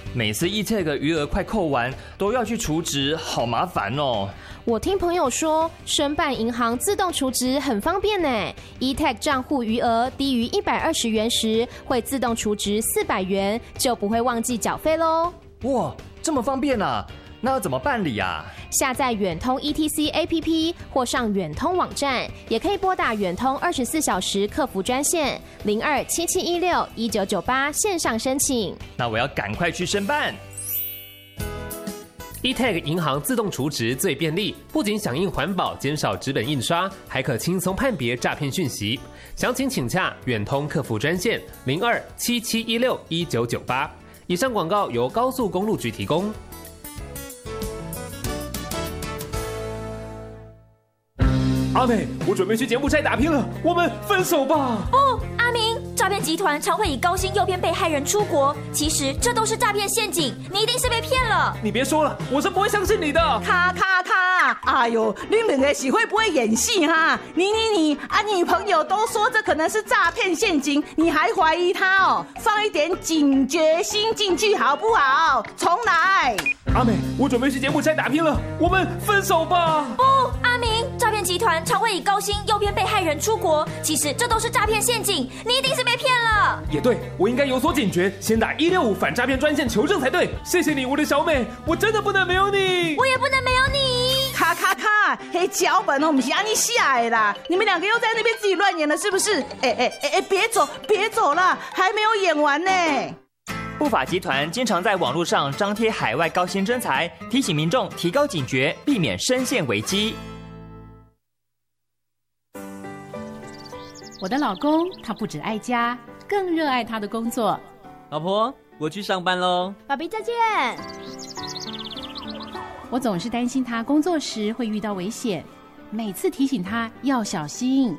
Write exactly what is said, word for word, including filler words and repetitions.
每次 E-Tag 余额快扣完，都要去储值，好麻烦哦。 我听朋友说，申办银行自动储值很方便呢。E-Tag 账户余额低于一百二十元时，会自动储值四百元，就不会忘记缴费喽。 哇，这么方便啊！那要怎么办理啊？ 下载远通 E T C A P P 或上远通网站，也可以拨打远通二十四小时客服专线零二七七一六一九九八线上申请。 那我要赶快去申办。 E-Tag 银行自动储值最便利，不仅响应环保，减少纸本印刷，还可轻松判别诈骗讯息。详情请洽远通客服专线零二七七一六一九九八。以上广告由高速公路局提供。 阿美，我准备去柬埔寨打拼了，我们分手吧。 不，阿明，诈骗集团常会以高薪诱骗被害人出国，其实这都是诈骗陷阱，你一定是被骗了。 你别说了，我是不会相信你的。 咔咔咔！哎呦，你两个是会不会演戏哈？你你你啊，女朋友都说这可能是诈骗陷阱，你还怀疑他哦？放一点警觉心进去好不好？重来。 阿美，我准备去柬埔寨打拼了，我们分手吧。 不，阿明，诈骗集团常会以高薪诱骗被害人出国，其实这都是诈骗陷阱，你一定是被骗了。 也对，我应该有所警觉，先打一六五反诈骗专线求证才对。谢谢你，我的小美，我真的不能没有你， 我也不能没有你。 咔咔咔！嘿，脚本哦，不是按你写的啦，你们两个又在那边自己乱演了，是不是？哎哎哎哎，别走，别走了，还没有演完呢。 不法集团经常在网络上张贴海外高薪征才，提醒民众提高警觉，避免深陷危机。 我的老公他不只爱家，更热爱他的工作。 老婆，我去上班喽。 爸比再见。 我总是担心他工作时会遇到危险，每次提醒他要小心。